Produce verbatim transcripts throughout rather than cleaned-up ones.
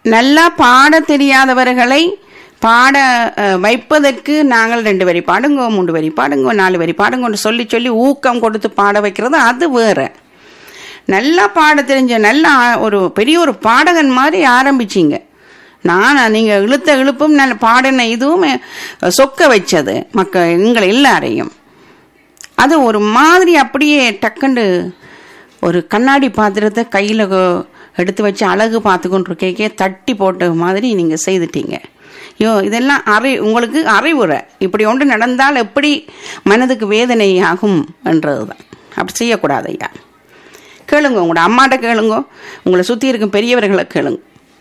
நல்லா பாட தெரியாதவர்களை பாட வைப்பதற்கு நாங்கள் ரெண்டு வரி பாடுங்கோ, மூன்று வரி பாடுங்கோ, நாலு வரி பாடுங்கோன்னு சொல்லி சொல்லி ஊக்கம் கொடுத்து பாட வைக்கிறது அது வேற. நல்லா பாட தெரிஞ்ச நல்லா ஒரு பெரிய ஒரு பாடகன் மாதிரி ஆரம்பிச்சிங்க. நான் நீங்கள் இழுத்த இழுப்பும் நல்ல பாடின இதுவும் சொக்க வச்சது மக்கள் எங்களை எல்லாரையும். அது ஒரு மாதிரி அப்படியே டக்குண்டு ஒரு கண்ணாடி பாத்திரத்தை கையில் எடுத்து வச்சு அழகு பார்த்துக்கொண்டு இருக்கே தட்டி போட்ட மாதிரி நீங்கள் செய்துட்டீங்க. ஐயோ, இதெல்லாம் அறி உங்களுக்கு அறிவுரை. இப்படி ஒன்று நடந்தால் எப்படி மனதுக்கு வேதனை ஆகும் என்றது தான். அப்படி செய்யக்கூடாது ஐயா. கேளுங்க, உங்களோட அம்மாட்ட கேளுங்க, உங்களை சுற்றி இருக்கும் பெரியவர்களை கேளுங்க.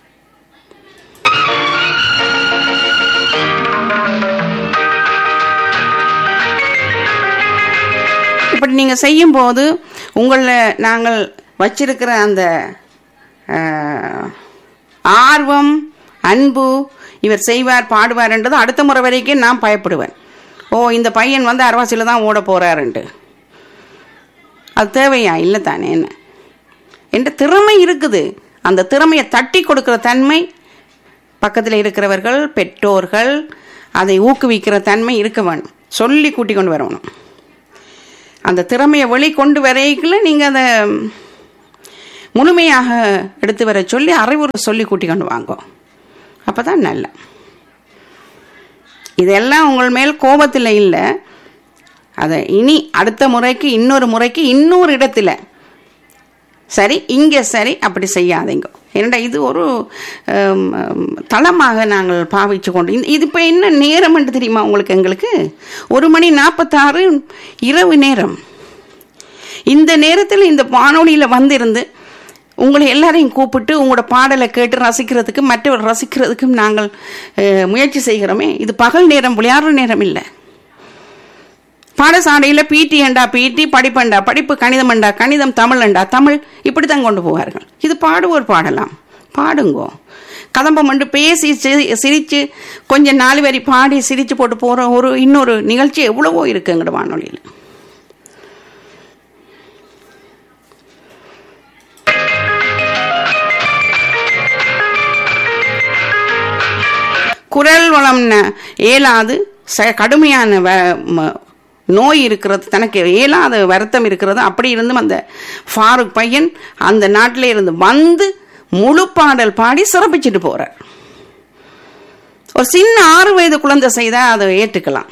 இப்படி நீங்கள் செய்யும்போது உங்களில் நாங்கள் வச்சிருக்கிற அந்த ஆர்வம், அன்பு, இவர் செய்வார் பாடுவார்ன்றது அடுத்த முறை வரைக்கும் நான் பயப்படுவேன். ஓ, இந்த பையன் வந்து அரவாசியில் தான் ஓட போகிறாருன்ட்டு. அது தேவையா? இல்லை தானே. என்ன என்ற திறமை இருக்குது, அந்த திறமையை தட்டி கொடுக்குற தன்மை பக்கத்தில் இருக்கிறவர்கள், பெற்றோர்கள் அதை ஊக்குவிக்கிற தன்மை இருக்க வேணும். சொல்லி கூட்டி கொண்டு வரணும். அந்த திறமையை வெளிக்கொண்டு வரைக்குள்ள நீங்கள் அதை முழுமையாக எடுத்து வர சொல்லி அறிவுரை சொல்லி கூட்டி கொண்டு வாங்க. அப்போ தான் நல்ல. இதெல்லாம் உங்கள் மேல் கோபத்தில் இல்லை. அதை இனி அடுத்த முறைக்கு இன்னொரு முறைக்கு இன்னொரு இடத்துல சரி, இங்கே சரி, அப்படி செய்யாதீங்க. ஏன்னா இது ஒரு தளமாக நாங்கள் பாவிச்சு கொண்டு இது இப்போ என்ன நேரம் என்று தெரியுமா உங்களுக்கு? எங்களுக்கு ஒரு மணி நாற்பத்தாறு இரவு நேரம். இந்த நேரத்தில் இந்த வானொலியில் வந்திருந்து உங்களை எல்லாரையும் கூப்பிட்டு உங்களோட பாடலை கேட்டு ரசிக்கிறதுக்கு, மற்றவர் ரசிக்கிறதுக்கும் நாங்கள் முயற்சி செய்கிறோமே. இது பகல் நேரம், விளையாடுற நேரம் இல்லை. பாடசாலையில் பீட்டி அண்டா பீட்டி, படிப்பண்டா படிப்பு, கணிதம் அண்டா கணிதம், தமிழ் அண்டா தமிழ், இப்படி தான் கொண்டு போவார்கள். இது பாடுவோர் பாடலாம், பாடுங்கோ. கதம்பம் வந்து பேசி சிரித்து கொஞ்சம் நாலு வரி பாடி சிரித்து போட்டு போகிற ஒரு இன்னொரு நிகழ்ச்சி எவ்வளவோ இருக்குது எங்களோட வானொலியில். குரல் வளம் ஏலாது, கடுமையான நோய் இருக்கிறது, தனக்கு இயலாத வருத்தம் இருக்கிறது. அப்படி இருந்தும் அந்த ஃபாரூக் பையன் அந்த நாட்டில் இருந்து வந்து முழு பாடல் பாடி சிறப்பிச்சுட்டு போறார். ஒரு சின்ன ஆறு வயது குழந்தை செய்தால் அதை ஏற்றுக்கலாம்.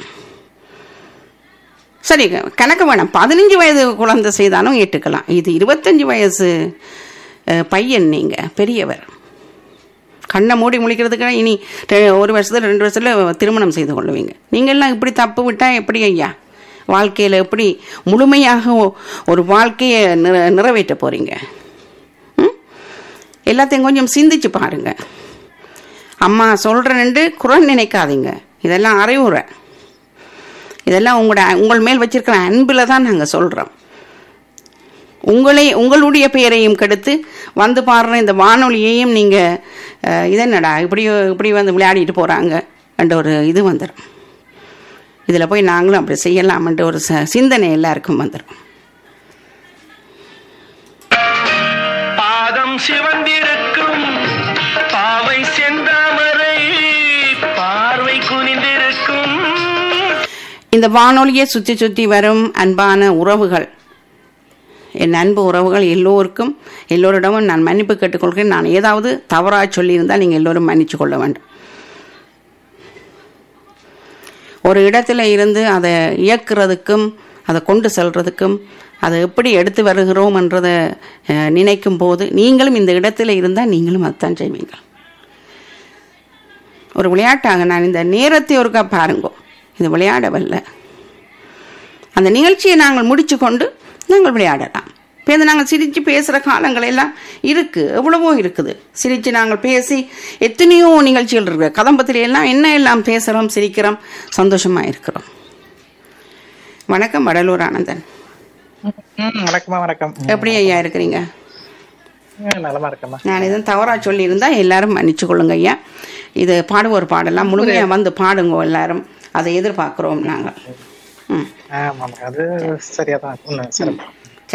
சரி, கணக்கு வேணாம், பதினஞ்சு வயது குழந்தை செய்தாலும் ஏற்றுக்கலாம். இது இருபத்தஞ்சு வயசு பையன், நீங்கள் பெரியவர். கண்ணை மூடி முழிக்கிறதுக்கு இனி ஒரு வருஷத்துல ரெண்டு வருஷத்துல திருமணம் செய்து கொள்ளுவீங்க. நீங்கள்லாம் இப்படி தப்பு விட்டால் எப்படி ஐயா வாழ்க்கையில் எப்படி முழுமையாக ஒரு வாழ்க்கையை நிற நிறைவேற்ற போகிறீங்க? ம் எல்லாத்தையும் கொஞ்சம் சிந்திச்சு பாருங்க. அம்மா சொல்கிறேன்னு குறை நினைக்காதீங்க. இதெல்லாம் அறிவுரை. இதெல்லாம் உங்களோட உங்கள் மேல் வச்சிருக்கிற அன்பில் தான் நாங்கள் சொல்கிறோம். உங்களை உங்களுடைய பெயரையும் கெடுத்து வந்து பாடுற இந்த வானொலியையும் நீங்கள் இதென்னடா இப்படி இப்படி வந்து விளையாடிட்டு போகிறாங்க என்ற ஒரு இது வந்துடும். இதில் போய் நாங்களும் அப்படி செய்யலாம்ன்ற ஒரு சிந்தனை எல்லாருக்கும் வந்துடும். பாதம் சிவந்திருக்கும் பாவை செந்தாமரை பார்வை குனிந்திருக்கும். இந்த வானொலியை சுற்றி சுற்றி வரும் அன்பான உறவுகள், என் அன்பு உறவுகள் எல்லோருக்கும் எல்லோரிடமும் நான் மன்னிப்பு கேட்டுக்கொள்கிறேன். நான் ஏதாவது தவறாக சொல்லியிருந்தால் நீங்கள் எல்லோரும் மன்னிச்சு கொள்ள வேண்டும். ஒரு இடத்துல இருந்து அதை இயக்குறதுக்கும் அதை கொண்டு செல்றதுக்கும் அதை எப்படி எடுத்து வருகிறோம் என்றதை நினைக்கும் போது நீங்களும் இந்த இடத்துல இருந்தால் நீங்களும் அதுதான் செய்வீங்க. ஒரு விளையாட்டாக நான் இந்த நேரத்தை ஒருக்கா பாருங்கோ, இது விளையாடவில்லை. அந்த நிகழ்ச்சியை நாங்கள் முடிச்சு கொண்டு நாங்கள் விளையாடலாம். இப்போ இந்த நாங்கள் சிரித்து பேசுகிற காலங்கள் எல்லாம் இருக்குது, எவ்வளவோ இருக்குது. சிரித்து நாங்கள் பேசி எத்தனையோ நிகழ்ச்சிகள் இருக்குது. கதம்பத்தில எல்லாம் என்ன எல்லாம் பேசுகிறோம், சிரிக்கிறோம், சந்தோஷமாக இருக்கிறோம். வணக்கம் வடலூர் ஆனந்தன். வணக்கமா. வணக்கம். எப்படி ஐயா இருக்கிறீங்க? நலமா இருக்கமா. நான் எதுவும் தவறாக சொல்லியிருந்தா எல்லாரும் மன்னிச்சு கொள்ளுங்க ஐயா. இது பாடுவோர் பாடலாம், முழுமையாக வந்து பாடுங்க எல்லாரும், அதை எதிர்பார்க்குறோம் நாங்கள். ம் அது சரியாதான். சரி,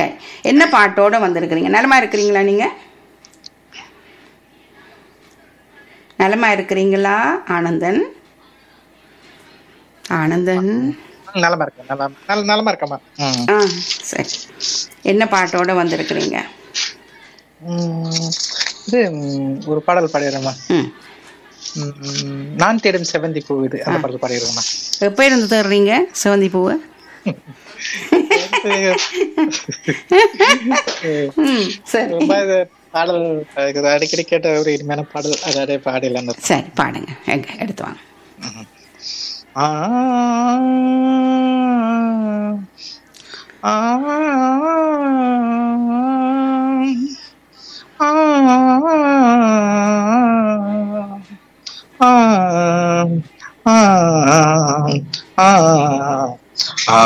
என்ன பாட்டோட வந்திருக்கிறீங்க? நலமா இருக்கிறீங்களா நீங்க? நலமா இருக்கிறீங்களா ஆனந்தன்? ஆனந்தன் நலமா இருக்கேன். நல்லா நல்ல நலமா இருக்கம்மா. ம். ஆ சரி. என்ன பாட்டோட வந்திருக்கிறீங்க? ம், இது ம், ஒரு பாடல் பாடிடுறேம்மா. ம் ம், நான் தேடும் செவந்தி பூ இது அந்த பாடல் பாடிடுறேம்மா. எப்போ இருந்து தேடுறீங்க செவந்தி பூவை? ம் சரி ரொம்ப இது பாடல் இது அடிக்கடி கேட்ட ஒரு இனிமையான பாடல். அதை அப்படியே பாடிடலான்னு இருக்கேன். சரி பாடுங்க, எங்க எடுத்து வாங்க. ஆ ஆ ஆ ஆ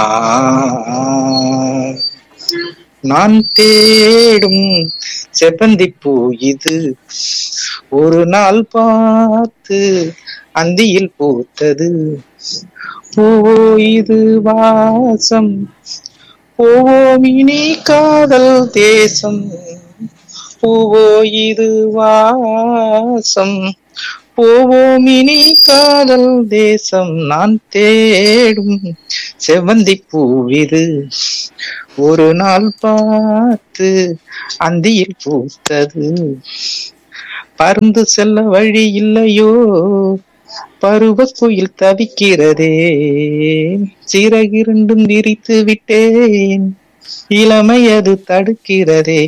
நான் தேடும் செவ்வந்தி பூ இது ஒரு நாள் பார்த்து அந்தியில் பூத்தது. பூவோ இது வாசம், பூவோம் இனி காதல் தேசம். பூவோ இது வாசம், போவோம் இனி காதல் தேசம். நான் தேடும் செவ்வந்தி பூவிது ஒரு நாள் பார்த்து அந்தியில் பூத்தது. பருந்து செல்ல வழி இல்லையோ, பருவ குயில் தவிக்கிறதே. சிறகிரண்டும் விரித்து விட்டேன், இளமை அது தடுக்கிறதே.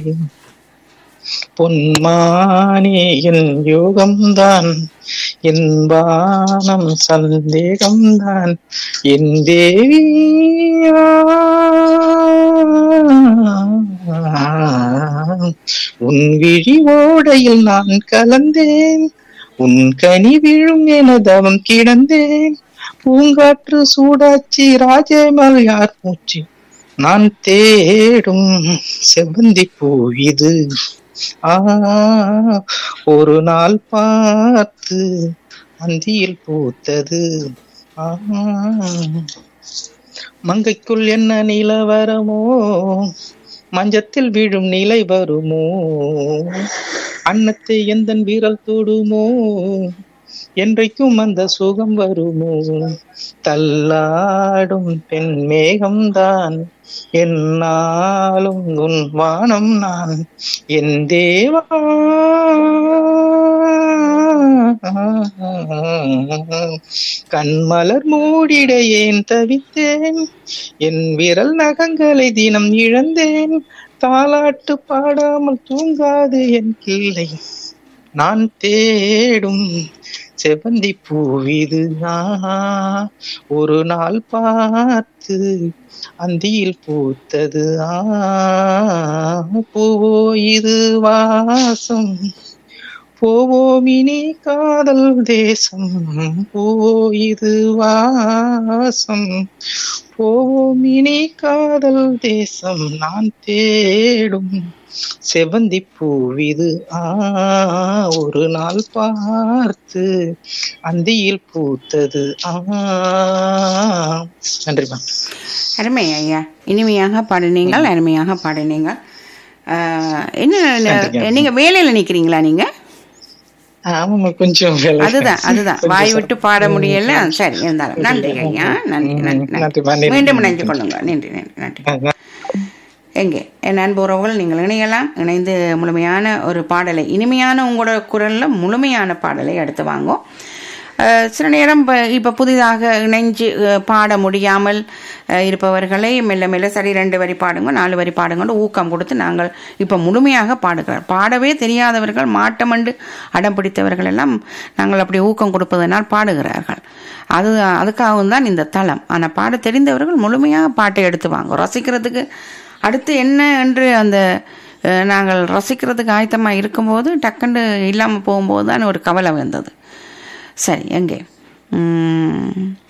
பொன்மானே என் யோகம்தான், என் வானம் சந்தேகம்தான். என் தேவியா உன் விழி ஓடையில் நான் கலந்தேன், உன் கனி விழும் என தவம் கிடந்தேன். பூங்காற்று சூடாச்சி ராஜேமல் யார் மூச்சு. நான் தேடும் செவ்வந்தி பூ இது ஆ ஒரு நாள் பார்த்து அந்தியில் பூத்தது. ஆ மங்கைக்குள் என்ன நிலவரமோ, மஞ்சத்தில் விழும் நிலை வருமோ. அன்னத்தை எந்தன் வீரல் தொடுமோ, என்றைக்கும் அந்த சுகம் வருமோ. தள்ளாடும் பெண் மேகம்தான், என்னாலும் உன் வானம் நான். என் தேவா கண்மலர் மூடிட ஏன் தவித்தேன், என் விரல் நகங்களை தினம் இழந்தேன். தாலாட்டு பாடாமல் தூங்காது என் கிள்ளை, நான் தேடும் செவ்வந்தி பூவிது ஒரு நாள் பார்த்து அந்தியில் பூத்தது. ஆ பூவோ இது வாசம், போவோம் இனி காதல் தேசம். பூவோ இது வாசம், போவோம் இனி காதல் தேசம். நான் தேடும் செவ்வந்தி பூவிது ஆ ஒரு நாள் பார்த்து அந்தியில் பூத்தது. ஆ நன்றிமா. அருமை ஐயா, இனிமையாக பாடினீங்கள், அருமையாக பாடினீங்கள். என்ன நீங்க வேலையில நிக்கிறீங்களா நீங்க? ஆமாம்மா, கொஞ்சம் அதுதான் அதுதான் வாய் விட்டு பாட முடியல. சரி, இருந்தாலும் நன்றி ஐயா, நன்றி நன்றி நன்றி. மீண்டும் இணைஞ்சு கொள்ளுங்க. நன்றி நன்றி நன்றி. எங்கே என் அன்பு உறவுகள், நீங்கள் இணையலாம். இணைந்து முழுமையான ஒரு பாடலை, இனிமையான உங்களோட குரலில் முழுமையான பாடலை எடுத்து வாங்கும். சில நேரம் இப்போ இப்போ புதிதாக இணைஞ்சு பாட முடியாமல் இருப்பவர்களை மெல்ல மெல்ல சரி ரெண்டு வரி பாடுங்க, நாலு வரி பாடுங்கன்னு ஊக்கம் கொடுத்து நாங்கள் இப்போ முழுமையாக பாடுகிறோம். பாடவே தெரியாதவர்கள், மாட்டமண்டு அடம் பிடித்தவர்கள் எல்லாம் நாங்கள் அப்படி ஊக்கம் கொடுப்பதனால் பாடுகிறார்கள். அது அதுக்காகவும் தான் இந்த தளம். ஆனால் பாட தெரிந்தவர்கள் முழுமையாக பாட்டை எடுத்து வாங்க. ரசிக்கிறதுக்கு அடுத்து என்ன என்று அந்த நாங்கள் ரசிக்கிறதுக்கு ஆயத்தமாக இருக்கும்போது டக்குண்டு இல்லாமல் போகும்போது தான் ஒரு கவலை வந்தது. சரி, எங்கே